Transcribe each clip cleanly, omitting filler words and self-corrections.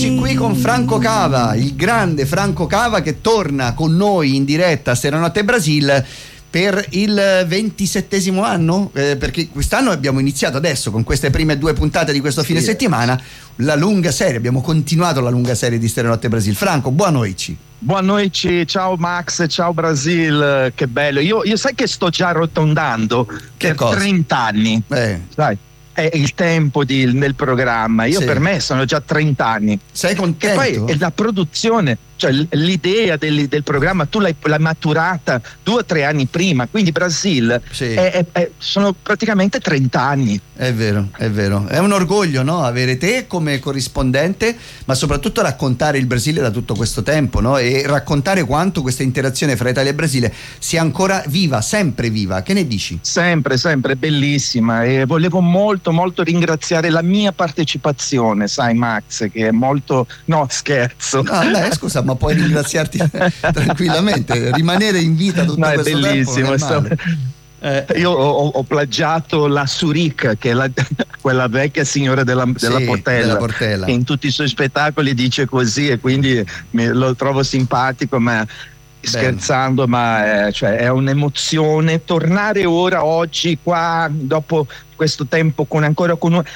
Qui con Franco Cava, il grande Franco Cava, che torna con noi in diretta a Stereonotte Brasil per il 27° anno, perché quest'anno abbiamo iniziato adesso con queste prime 2 puntate di questo fine settimana la lunga serie, abbiamo continuato la lunga serie di Stereonotte Brasil. Franco, buona noite. Buona noite, ciao Max, ciao Brasil, che bello. Io sai che sto già arrotondando per 30 anni, sai? È il tempo nel programma. Io per me sono già 30 anni. Sei contento? Che poi è la produzione, cioè l'idea del programma tu l'hai maturata 2 o 3 anni prima, quindi Brasil sono praticamente 30 anni. È vero, è un orgoglio, no? Avere te come corrispondente, ma soprattutto raccontare il Brasile da tutto questo tempo, no? E raccontare quanto questa interazione fra Italia e Brasile sia ancora viva, sempre viva. Che ne dici? Sempre, bellissima, e volevo molto ringraziare la mia partecipazione, sai Max, che è molto... No, scherzo. Scusa, ma puoi ringraziarti tranquillamente, rimanere in vita tutto questo tempo. È bellissimo. Io ho plagiato la Surica, che è quella vecchia signora della Portella, che in tutti i suoi spettacoli dice così, e quindi lo trovo simpatico, ma scherzando, ma cioè è un'emozione tornare oggi qua dopo questo tempo ancora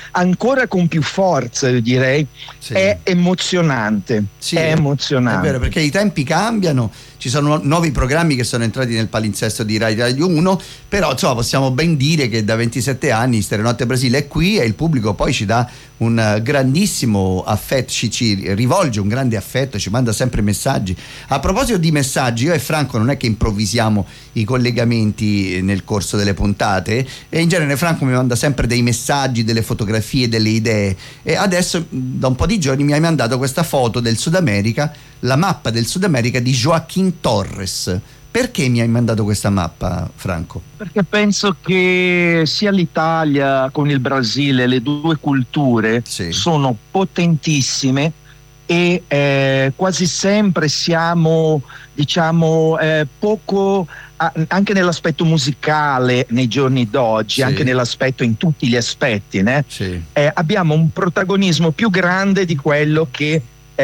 con più forza, io direi. È emozionante. È emozionante. È vero, perché i tempi cambiano, ci sono nuovi programmi che sono entrati nel palinsesto di Rai Radio 1, però insomma possiamo ben dire che da 27 anni Stereonotte Brasile è qui e il pubblico poi ci dà un grandissimo affetto, ci rivolge un grande affetto, ci manda sempre messaggi. A proposito di messaggi, io e Franco non è che improvvisiamo i collegamenti nel corso delle puntate, e in genere Franco mi manda sempre dei messaggi, delle fotografie, delle idee, e adesso da un po' di giorni mi hai mandato questa foto del Sud America, la mappa del Sud America di Joaquín Torres. Perché mi hai mandato questa mappa, Franco? Perché penso che sia l'Italia con il Brasile, le due culture sono potentissime, e quasi sempre siamo, diciamo, poco anche nell'aspetto musicale nei giorni d'oggi, anche nell'aspetto, in tutti gli aspetti, né? Abbiamo un protagonismo più grande di quello che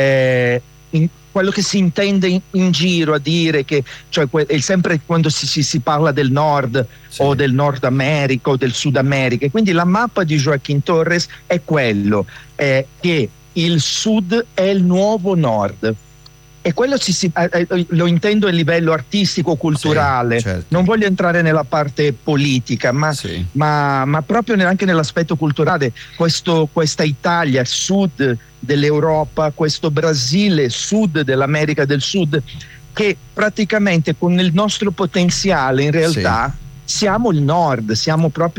quello che si intende in giro a dire, che cioè è sempre quando si parla del nord o del Nord America o del Sud America. Quindi la mappa di Joaquín Torres è quello, che il sud è il nuovo nord, e quello lo intendo a livello artistico, culturale. Non voglio entrare nella parte politica, ma proprio anche nell'aspetto culturale. Questa Italia, sud dell'Europa, questo Brasile, sud dell'America del Sud, che praticamente con il nostro potenziale in realtà siamo il nord, siamo proprio